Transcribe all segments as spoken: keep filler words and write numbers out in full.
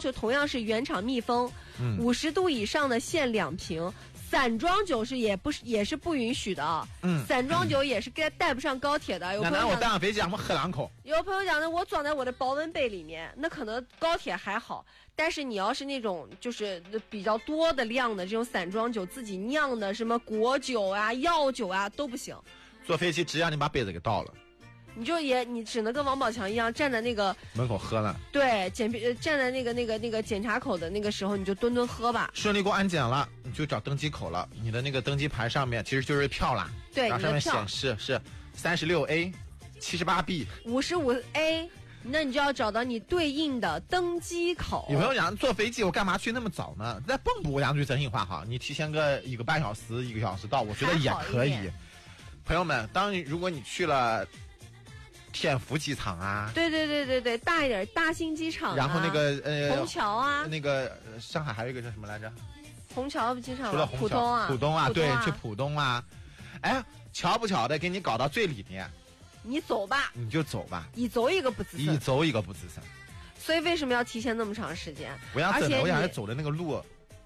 求同样是原厂密封，五十、嗯、度以上的限两瓶。散装酒是也不是也是不允许的，嗯，散装酒也是该带不上高铁的。有朋友讲，我带上飞机，我们喝两口。 有朋友讲的，我装在我的保温杯里面，那可能高铁还好，但是你要是那种就是比较多的量的这种散装酒，自己酿的什么果酒啊、药酒啊都不行。 坐飞机只让你把杯子给倒了。 你就也你只能跟王宝强一样站在那个门口喝了， 对，检站在那个那个那个检查口的那个时候，你就蹲蹲喝吧。 顺利过安检了，你就找登机口了。你的那个登机牌上面其实就是票啦， 对， 然后上面显示是三十六 A、七十八 B、 五十五 A， 那你就要找到你对应的登机口。 有朋友讲坐飞机我干嘛去那么早呢？在蚌埠，我讲句真心话哈，你提前个一个半小时、一个小时到，我觉得也可以。朋友们，当你如果你去了。天福机场啊， 对对对对对，大一点大兴机场、啊， 然后那个呃虹桥啊， 那个、呃、上海还有一个叫什么来着？ 虹桥机场， 除了虹桥， 浦东啊， 浦东啊， 浦东啊对，去浦东啊，哎，巧不巧的给你搞到最里面， 你走吧， 你就走吧， 一走一个不吱声， 一走一个不吱声。 所以为什么要提前那么长时间？ 我想走，我想走的那个路，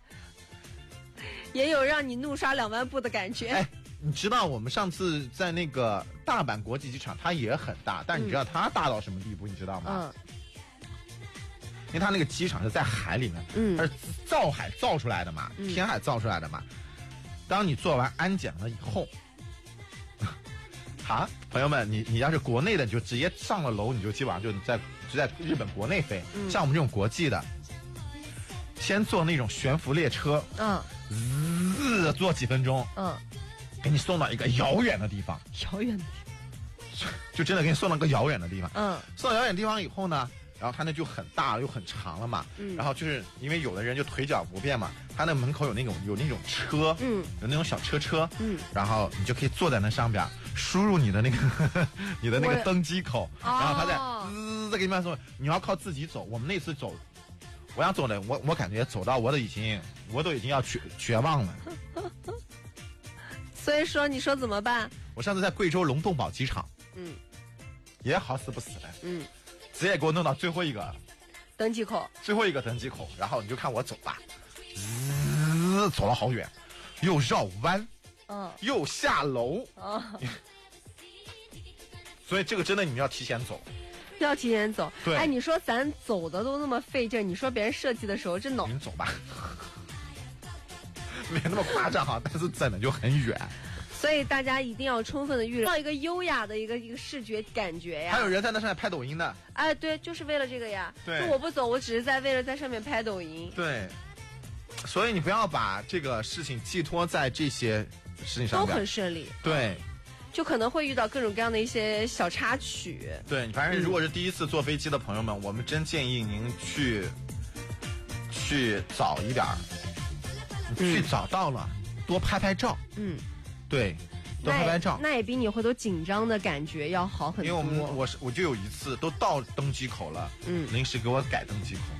也有让你怒刷两万步的感觉。 哎。你知道我们上次在那个大阪国际机场，它也很大，但你知道它大到什么地步？嗯、你知道吗？嗯。因为它那个机场是在海里面，嗯，它是造海造出来的嘛，嗯、填海造出来的嘛。当你做完安检了以后，啊，朋友们，你你要是国内的，你就直接上了楼，你就基本上就在就在日本国内飞。嗯、像我们这种国际的，先坐那种悬浮列车，嗯，滋，坐几分钟，嗯。给你送到一个遥远的地方， 遥远的地方，就真的给你送到一个遥远的地方。嗯，送到遥远地方以后呢，然后它那就很大了，又很长了嘛。嗯，然后就是因为有的人就腿脚不便嘛，他那门口有那种有那种车，嗯，有那种小车车，嗯，然后你就可以坐在那上边，输入你的那个呵呵你的那个登机口，然后他再滋再给你们说，你要靠自己走。我们那次走，我想走的，我我感觉走到我都已经我都已经要绝绝望了。 所以说，你说怎么办？ 我上次在贵州龙洞堡机场，嗯，也好死不死的，嗯，直接给我弄到最后一个登机口， 最后一个登机口，然后你就看我走吧，滋，走了好远，又绕弯，嗯，又下楼，嗯，所以这个真的你们要提前走， 要提前走。 对， 哎，你说咱走的都那么费劲，你说别人设计的时候真的， 你走吧。没那么夸张哈，但是真的就很远， 所以大家一定要充分的预料一个优雅的一个一个视觉感觉呀。 还有人在那上面拍抖音的， 哎，对，就是为了这个呀。 对， 我不走，我只是在为了在上面拍抖音。 对，所以你不要把这个事情寄托在这些事情上面， 都很顺利。 对， 就可能会遇到各种各样的一些小插曲。 对，反正如果是第一次坐飞机的朋友们，嗯、我们真建议您去去早一点儿。去找到了，嗯、多拍拍照。嗯，对，多拍拍照， 那也比你回头紧张的感觉要好很多。 因为我们我是我就有一次都到登机口了，嗯，临时给我改登机口。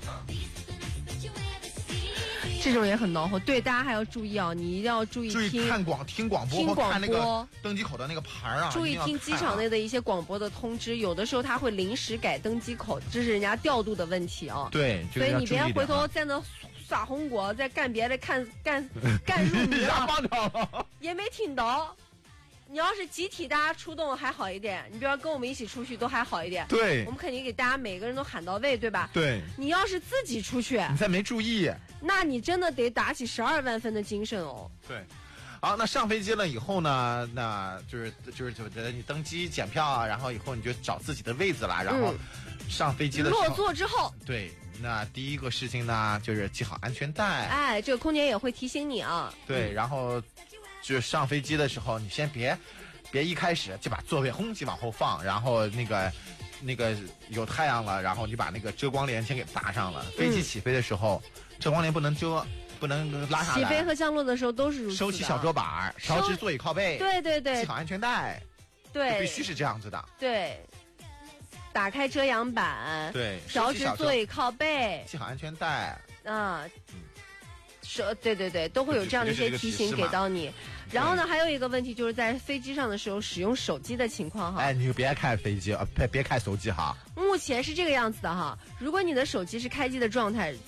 这种也很恼火。对，大家还要注意啊，你一定要注意注意看广听广播， 听广播看那个登机口的那个牌啊， 注意听机场内的一些广播的通知，有的时候他会临时改登机口，这是人家调度的问题啊。 对， 所以你别回头在那耍红果，在干别的，看干干入迷了，也没听到。你要是集体大家出动还好一点，你比如说跟我们一起出去都还好一点。 对， 我们肯定给大家每个人都喊到位，对吧？ 对。 你要是自己出去， 你再没注意， 那你真的得打起十二万分的精神哦。 对。好，那上飞机了以后呢，那就是就是就是你登机检票啊，然后以后你就找自己的位子啦，然后上飞机的时候落座之后， 对。那第一个事情呢，就是系好安全带。 哎，这个空姐也会提醒你啊。 对，嗯、然后就上飞机的时候，你先别别一开始就把座位轰起往后放，然后那个那个有太阳了，然后你把那个遮光帘先给搭上了。飞机起飞的时候，嗯、遮光帘不能遮，不能拉下来。 起飞和降落的时候都是如此的。 收起小桌板，调直座椅靠背。 对对对。 系好安全带。 对， 必须是这样子的。 对。打开遮阳板， 对， 调直座椅靠背， 系好安全带啊，说对对对，都会有这样的一些提醒给到你。然后呢，还有一个问题就是在飞机上的时候使用手机的情况哈。 哎，你就别开飞机啊，别别开手机哈。 目前是这个样子的哈，如果你的手机是开机的状态。